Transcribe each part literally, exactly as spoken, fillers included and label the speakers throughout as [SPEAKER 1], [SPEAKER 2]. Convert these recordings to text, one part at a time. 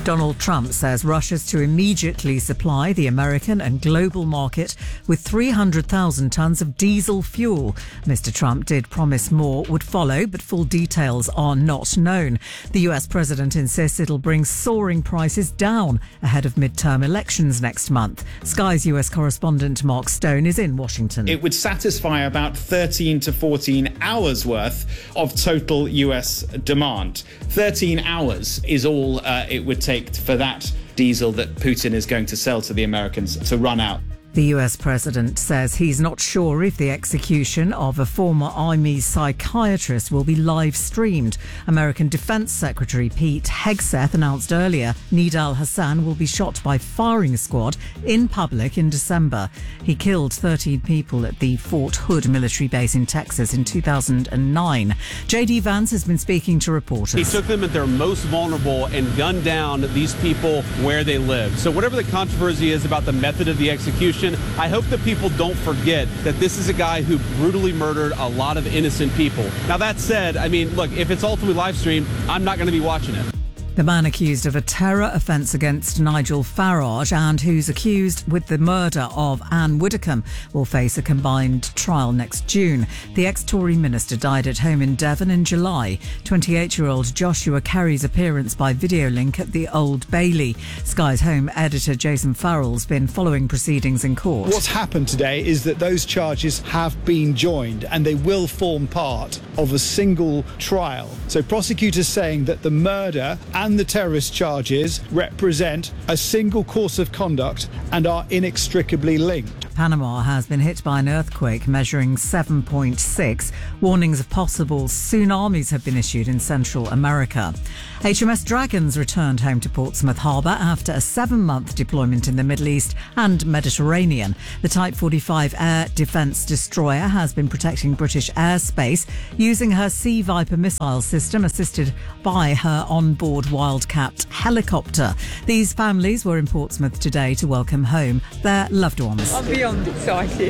[SPEAKER 1] Donald Trump says Russia's to immediately supply the American and global market with three hundred thousand tonnes of diesel fuel. Mister Trump did promise more would follow, but full details are not known. The U S president insists it'll bring soaring prices down ahead of midterm elections next month. Sky's U S correspondent Mark Stone is in Washington.
[SPEAKER 2] It would satisfy about thirteen to fourteen hours worth of total U S demand. thirteen hours is all uh, it would take for that diesel that Putin is going to sell to the Americans to run out.
[SPEAKER 1] The U S president says he's not sure if the execution of a former Army psychiatrist will be live streamed. American Defense Secretary Pete Hegseth announced earlier Nidal Hassan will be shot by firing squad in public in December. He killed thirteen people at the Fort Hood military base in Texas in two thousand nine. J D Vance has been speaking to reporters.
[SPEAKER 3] He took them at their most vulnerable and gunned down these people where they live. So whatever the controversy is about the method of the execution, I hope that people don't forget that this is a guy who brutally murdered a lot of innocent people. Now, that said, I mean, look, if it's ultimately live streamed, I'm not going to be watching it.
[SPEAKER 1] The man accused of a terror offence against Nigel Farage and who's accused with the murder of Anne Widdecombe will face a combined trial next June. The ex-Tory minister died at home in Devon in July. twenty-eight-year-old Joshua Carey's appearance by video link at the Old Bailey. Sky's Home editor Jason Farrell's been following proceedings in court.
[SPEAKER 4] What's happened today is that those charges have been joined and they will form part of a single trial. So prosecutors saying that the murder and and the terrorist charges represent a single course of conduct and are inextricably linked.
[SPEAKER 1] Panama has been hit by an earthquake measuring seven point six. Warnings of possible tsunamis have been issued in Central America. H M S Dragons returned home to Portsmouth Harbour after a seven-month deployment in the Middle East and Mediterranean. The Type forty-five air defence destroyer has been protecting British airspace using her Sea Viper missile system, assisted by her onboard Wildcat helicopter. These families were in Portsmouth today to welcome home their loved ones.
[SPEAKER 5] I'm beyond excited.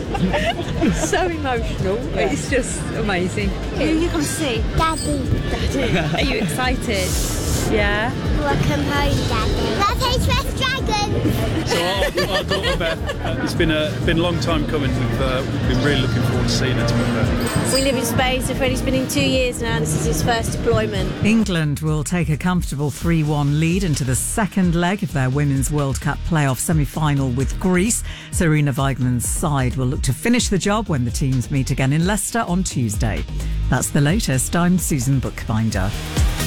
[SPEAKER 5] It's so emotional. Yeah. It's just amazing.
[SPEAKER 6] Who are you going to see? Daddy.
[SPEAKER 5] Daddy. Are you excited? Yeah.
[SPEAKER 6] Welcome home, Daddy. Love H M S Dragons.
[SPEAKER 7] So our, our daughter Beth, uh, it's been a been a long time coming. We've, uh, we've been really looking forward to seeing her, to be fair.
[SPEAKER 8] We live in Spain, so Freddie's been in two years now, and this is his first deployment.
[SPEAKER 1] England will take a comfortable three one lead into the second leg of their Women's World Cup playoff semi-final with Greece. Sarina Weigmann's side will look to finish the job when the teams meet again in Leicester on Tuesday. That's the latest. I'm Susan Bookbinder.